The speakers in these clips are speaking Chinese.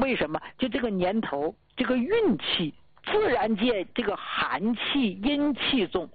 为什么？就这个年头，这个运气，自然界这个寒气、阴气重，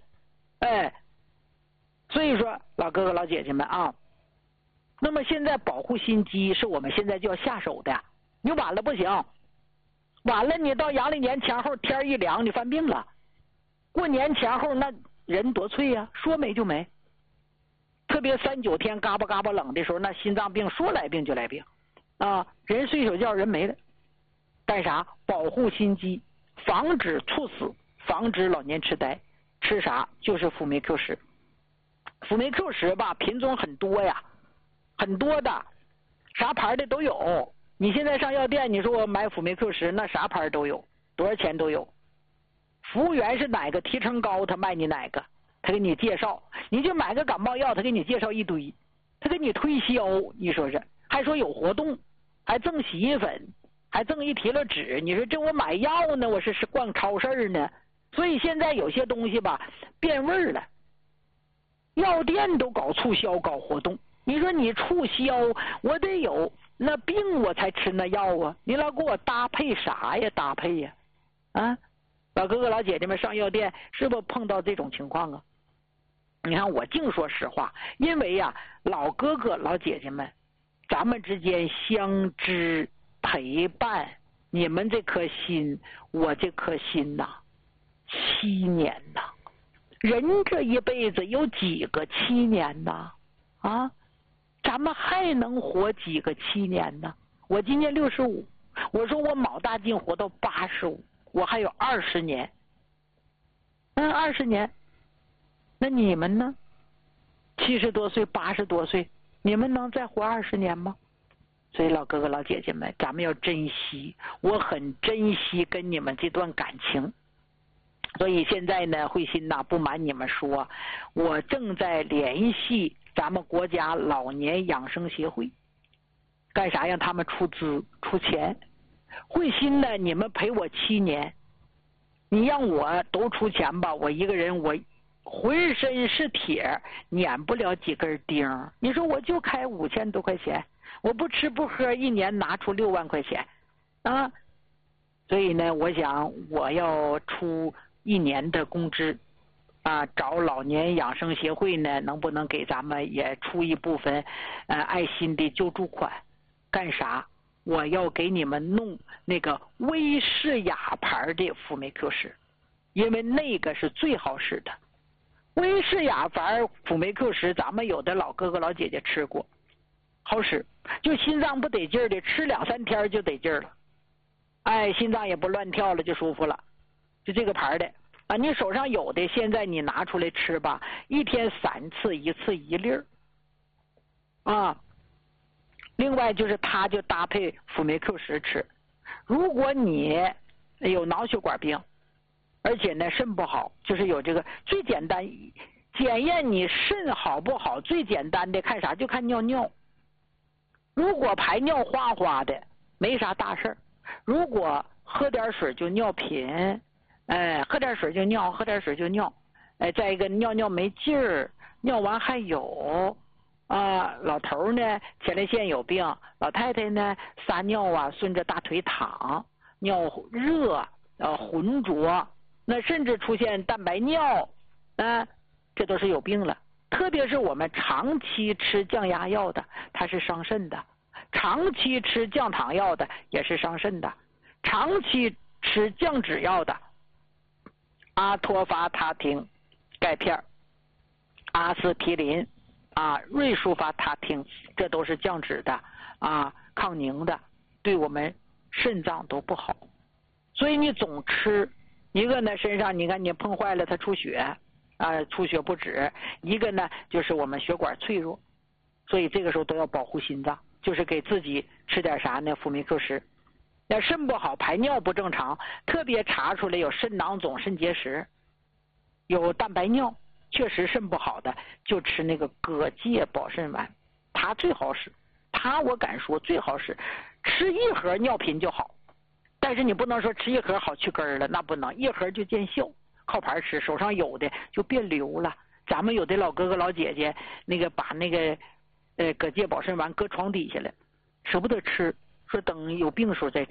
所以说老哥哥、老姐姐们啊，那么现在保护心肌是我们现在就要下手的，你晚了不行，晚了你到阳历年前后天一凉，你犯病了。过年前后那人多脆呀，说没就没。特别3、9天嘎巴嘎巴冷的时候，那心脏病说来病就来病啊，人睡手觉人没了。干啥？保护心肌，防止猝死，防止老年痴呆。吃啥？就是辅酶 Q10。辅酶 Q10吧，品种很多呀，很多的，啥牌的都有。你现在上药店，你说我买辅酶 Q10，那啥牌都有，多少钱都有。服务员是哪个提成高，他卖你哪个，他给你介绍。你就买个感冒药，他给你介绍一堆，他给你推销，你说是，还说有活动，还赠洗衣粉，还赠一提了纸。你说这我买药呢，我是逛超市呢。所以现在有些东西吧变味了，药店都搞促销搞活动。你说你促销，我得有那病我才吃那药啊，你老给我搭配啥呀？搭配呀啊！老哥哥老姐姐们上药店是不是碰到这种情况啊？你看我净说实话，因为呀，老哥哥老姐姐们，咱们之间相知陪伴，你们这颗心，我这颗心呐，7年呐，人这一辈子有几个7年呐？啊，咱们还能活几个7年呢？我今年65，我说我卯大劲活到85，我还有20年。20年。那你们呢？70多岁、80多岁，你们能再活20年吗？所以老哥哥、老姐姐们，咱们要珍惜，我很珍惜跟你们这段感情。所以现在呢，慧心呐，不瞒你们说，我正在联系咱们国家老年养生协会，干啥？让他们出资出钱。慧心呢，你们陪我7年，你让我都出钱吧，我一个人我浑身是铁，碾不了几根钉。你说我就开5000多块钱，我不吃不喝，1年拿出6万块钱啊！所以呢，我想我要出1年的工资啊，找老年养生协会呢，能不能给咱们也出一部分爱心的救助款？干啥？我要给你们弄那个威士雅牌的辅酶 Q10，因为那个是最好使的。威士雅牌辅酶 Q10，咱们有的老哥哥老姐姐吃过，好使，就心脏不得劲儿的，吃2、3天就得劲儿了，心脏也不乱跳了，就舒服了，就这个牌的啊。你手上有的，现在你拿出来吃吧，1天3次，1次1粒儿啊。另外就是它就搭配辅酶 Q10吃。如果你有脑血管病，而且呢肾不好，就是有这个最简单检验你肾好不好，最简单的看啥？就看尿尿。如果排尿哗哗的，没啥大事儿；如果喝点水就尿频，喝点水就尿，喝点水就尿，再一个尿尿没劲儿，尿完还有老头呢前列腺有病，老太太呢撒尿啊顺着大腿淌，尿热浑浊，那甚至出现蛋白尿，这都是有病了。特别是我们长期吃降压药的，它是伤肾的；长期吃降糖药的也是伤肾的；长期吃降脂药的，阿托伐他汀钙片、阿司匹林瑞舒伐他汀，这都是降脂的抗凝的，对我们肾脏都不好。所以你总吃一个呢，身上你看你碰坏了它出血出血不止；一个呢就是我们血管脆弱，所以这个时候都要保护心脏，就是给自己吃点啥呢？辅酶 Q10。要肾不好，排尿不正常，特别查出来有肾囊肿、肾结石，有蛋白尿，确实肾不好的，就吃那个蛤介保肾丸，它最好使，它我敢说最好使，吃1盒尿频就好。但是你不能说吃1盒好去根了，那不能，1盒就见效，靠牌吃，手上有的就别留了。咱们有的老哥哥老姐姐那个把那个蛤介保肾丸搁床底下了，舍不得吃，说等有病的时候再吃。